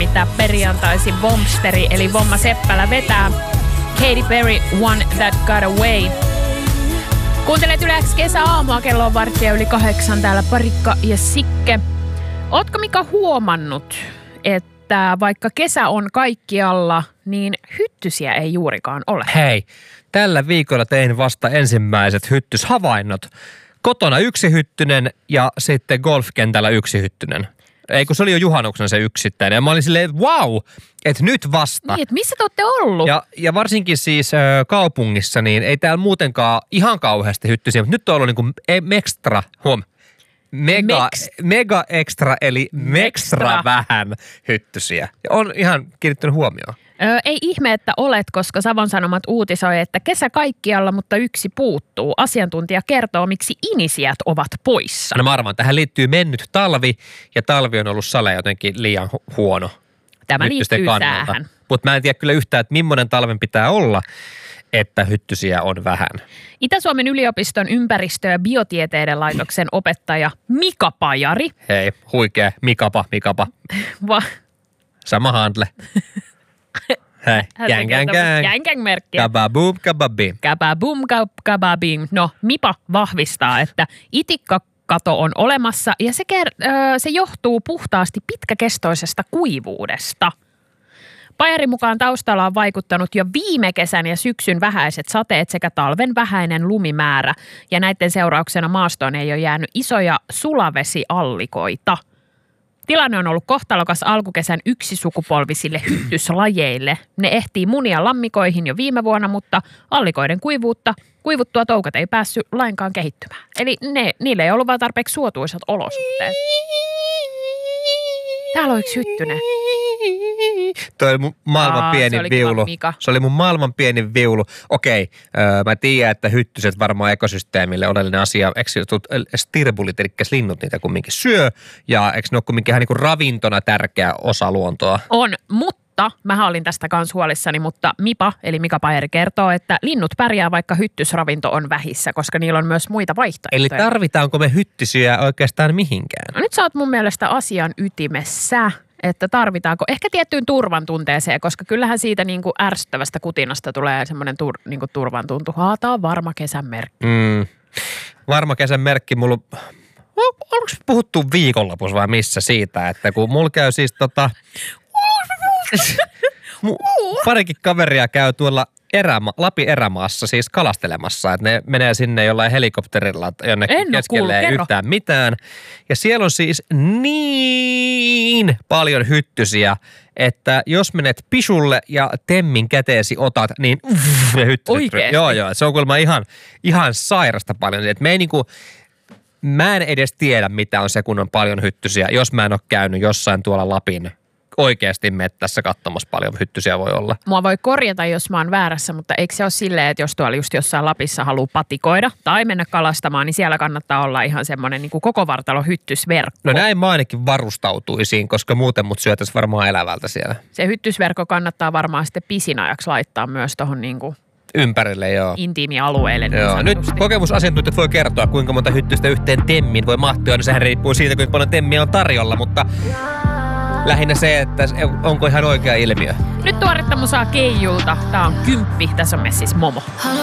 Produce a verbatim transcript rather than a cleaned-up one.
mitä perjantaisin Vompsteri eli Vomma Seppälä vetää. Katy Perry, One That Got Away. Kuuntelet Yle X kesäaamua, kello on varttia yli kahdeksan, täällä Parikka ja Sikke. Ootko Mika huomannut, että vaikka kesä on kaikkialla, niin hyttysiä ei juurikaan ole? Hei, tällä viikolla tein vasta ensimmäiset hyttyshavainnot. Kotona yksi hyttynen ja sitten golfkentällä yksi hyttynen. Ei, kun se oli jo juhannuksena se yksittäinen. Ja mä olin silleen, että vau, että nyt vasta. Niin, että missä te olette ollut? Ja, ja varsinkin siis ö, kaupungissa, niin ei täällä muutenkaan ihan kauheasti hyttysiä, mutta nyt on ollut niinku ekstra, huom, mega, mega extra, eli mekstra vähän hyttysiä. Ja on ihan kiinnittänyt huomioon. Öö, ei ihme, että olet, koska Savon Sanomat uutisoi, että kesä kaikkialla, mutta yksi puuttuu. Asiantuntija kertoo, miksi inisijät ovat poissa. No mä arvaan, tähän liittyy mennyt talvi, ja talvi on ollut sale jotenkin liian hu- huono. Tämä liittyy tähän. Mutta mä en tiedä kyllä yhtään, että millainen talven pitää olla, että hyttysiä on vähän. Itä-Suomen yliopiston ympäristö- ja biotieteiden laitoksen opettaja Mika Pajari. Hei, huikea. Mikapa, Mikapa. Va- Sama handle. Hei, gang, gang, gang. Gang, gang merkkiä. Kababoom, kababim. Kababoom, kababim. No, Mipa vahvistaa, että itikkakato on olemassa ja se, ker- se johtuu puhtaasti pitkäkestoisesta kuivuudesta. Pajarin mukaan taustalla on vaikuttanut jo viime kesän ja syksyn vähäiset sateet sekä talven vähäinen lumimäärä. Ja näiden seurauksena maastoon ei ole jäänyt isoja sulavesiallikoita. Tilanne on ollut kohtalokas alkukesän yksisukupolvisille hyttyslajeille. Ne ehtii munia lammikoihin jo viime vuonna, mutta allikoiden kuivuutta, kuivuttua toukat ei päässyt lainkaan kehittymään. Eli ne, niille ei ollut vaan tarpeeksi suotuisat olosuhteet. Täällä on yksi hyttynen. Toi oli mun maailman Aa, pieni se oli viulu. Mika. Se oli mun maailman pieni viulu. Okei, öö, mä tiedän, että hyttyset varmaan ekosysteemille oleellinen asia. Eikö stirbulit, eli linnut niitä kumminkin syö? Ja eikö ne ole kumminkin ihan niin kuin ravintona tärkeä osa luontoa? On, mutta mähän olin tästä kans huolissani, mutta Mipa, eli Mika Pajari kertoo, että linnut pärjää, vaikka hyttysravinto on vähissä, koska niillä on myös muita vaihtoehtoja. Eli tarvitaanko me hyttysiä oikeastaan mihinkään? No nyt sä oot mun mielestä asian ytimessä, että tarvitaanko ehkä tiettyyn turvan tunteeseen, koska kyllähän siitä niin kuin ärsyttävästä kutinasta tulee semmoinen tur, niin kuin turvan tuntu. Haa, tää on varma kesän merkki. Mm. Varma kesän merkki. Mulla, onko puhuttu viikonlopussa vai missä siitä, että kun mulla käy siis tota... parikin kaveria käy tuolla eräma, Lapin erämaassa siis kalastelemassa, että ne menee sinne jollain helikopterilla jonnekin keskelle ei yhtään mitään. Ja siellä on siis niin paljon hyttysiä, että jos menet pisulle ja temmin käteesi otat, niin uff, ne hyttyset. Oikeesti? Joo, joo. Se on kuulemma ihan, ihan sairasta paljon. Et me ei niinku, mä en edes tiedä, mitä on se, kun on paljon hyttysiä, jos mä en ole käynyt jossain tuolla Lapin oikeasti mettässä katsomassa paljon hyttysiä voi olla. Mua voi korjata, jos mä oon väärässä, mutta eikö se ole silleen, että jos tuolla just jossain Lapissa haluaa patikoida tai mennä kalastamaan, niin siellä kannattaa olla ihan semmoinen niin kuin koko vartalo hyttysverkko. No näin mä ainakin varustautuisiin, koska muuten mut syötäisi varmaan elävältä siellä. Se hyttysverkko kannattaa varmaan sitten pisin ajaksi laittaa myös tuohon niin kuin ympärille, joo. intiimialueelle. Niin joo. Nyt kokemusasiantuntijat voi kertoa, kuinka monta hyttystä yhteen temmiin voi mahtua. No sehän riippuu siitä, kuinka paljon temmiä on tarjolla, mutta lähinnä se, että onko ihan oikea ilmiö. Nyt tuoretta musaa Keijulta. Tää on kymppi. Tässä on messis Momo.